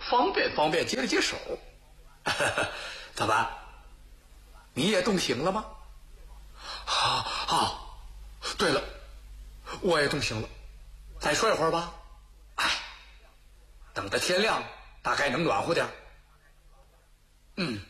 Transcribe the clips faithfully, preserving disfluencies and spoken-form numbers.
方便方便，接了接手。怎么？你也动刑了吗？啊啊！对了，我也动刑了。再睡会儿吧。哎，等到天亮，大概能暖和点。嗯。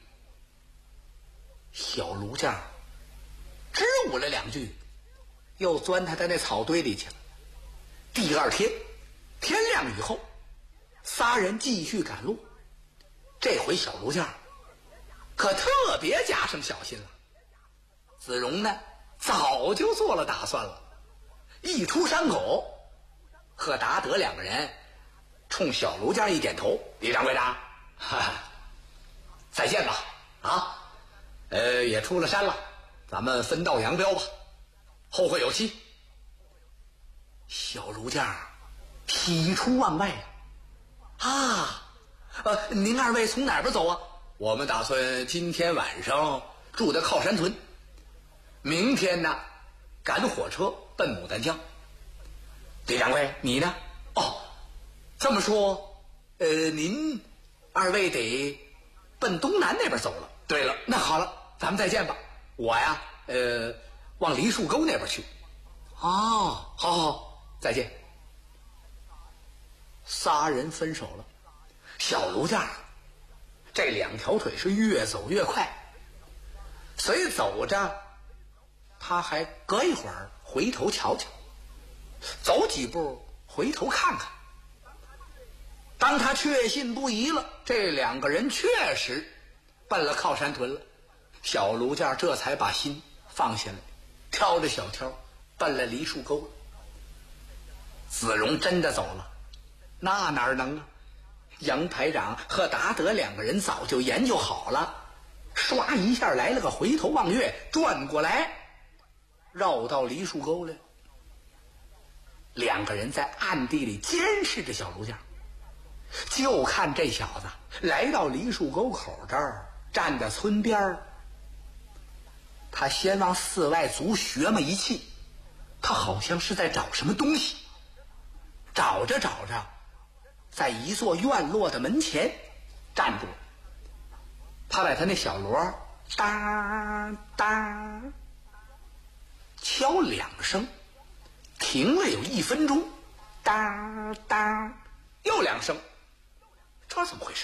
小卢匠支吾了两句，又钻他在那草堆里去了。第二天天亮以后，仨人继续赶路。这回小卢匠可特别加上小心了。子荣呢，早就做了打算了。一出山口，和达德两个人冲小卢匠一点头：“李掌柜的，哈哈，再见吧！啊。呃，也出了山了，咱们分道扬镳吧，后会有期。”小卢匠喜出望外啊！啊，呃，您二位从哪边走啊？我们打算今天晚上住在靠山屯，明天呢赶火车奔牡丹江。李掌柜，你呢？哦，这么说，呃，您二位得奔东南那边走了。对了，那好了。咱们再见吧。我呀，呃，往梨树沟那边去。哦，好好，再见。仨人分手了。小卢匠这两条腿是越走越快，随走着，他还隔一会儿回头瞧瞧，走几步回头看看。当他确信不疑了，这两个人确实奔了靠山屯了。小卢匠这才把心放下来，挑着小挑奔了梨树沟。子荣真的走了，那哪能啊？杨排长和达德两个人早就研究好了，唰一下来了个回头望月，转过来绕到梨树沟来。两个人在暗地里监视着小卢匠，就看这小子来到梨树沟口这儿，站在村边儿。他先往寺外足穴么一气，他好像是在找什么东西。找着找着，在一座院落的门前站住了。他把他那小锣当当敲两声，停了有一分钟，当当又两声，这怎么回事？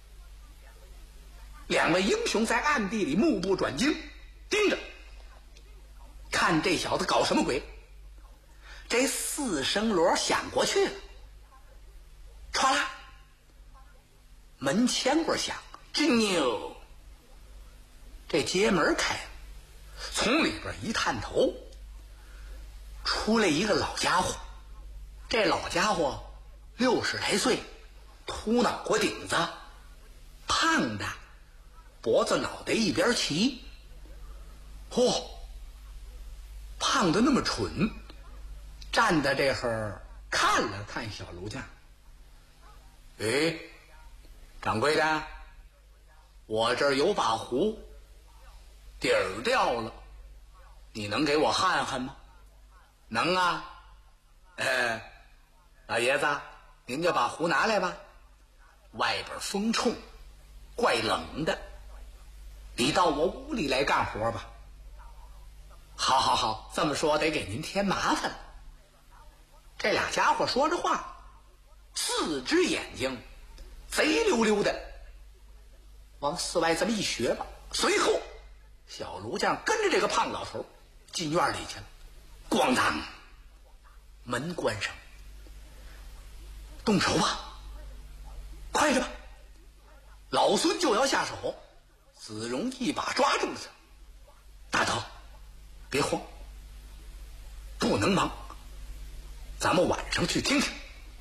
两位英雄在暗地里目不转睛盯着，看这小子搞什么鬼。这四声锣响过去了，唰啦，门前棍响，吱扭，这街门开了，从里边一探头，出来一个老家伙。这老家伙六十来岁，秃脑瓜顶子，胖的，脖子脑袋一边齐。嚯、哦，胖的那么蠢，站在这会儿看了看小卢匠。哎，掌柜的，我这儿有把壶，底儿掉了，你能给我焊焊吗？能啊。哎，老爷子，您就把壶拿来吧。外边风冲，怪冷的，你到我屋里来干活吧。好好好，这么说得给您添麻烦了。这俩家伙说着话，四只眼睛贼溜溜的往寺外这么一学吧。随后小卢匠跟着这个胖老头进院里去了。咣当，门关上。动手吧，快着吧。老孙就要下手。子荣一把抓住了他。大头，别慌，不能忙，咱们晚上去听听。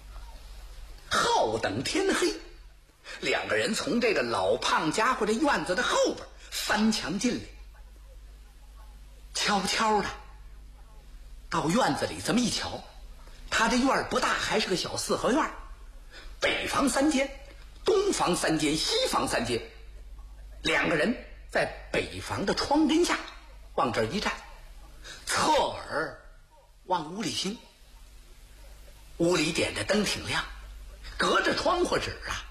好等天黑，两个人从这个老胖家伙的院子的后边翻墙进来，悄悄的到院子里这么一瞧，他这院不大，还是个小四合院，北房三间，东房三间，西房三间。两个人在北房的窗根下往这儿一站，侧耳往屋里听。屋里点着灯挺亮，隔着窗户纸啊，